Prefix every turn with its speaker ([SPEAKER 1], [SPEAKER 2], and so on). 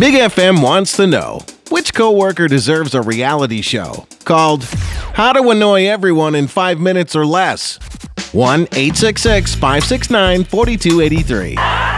[SPEAKER 1] Big FM wants to know, which coworker deserves a reality show called How to Annoy Everyone in 5 Minutes or Less? 1-866-569-4283.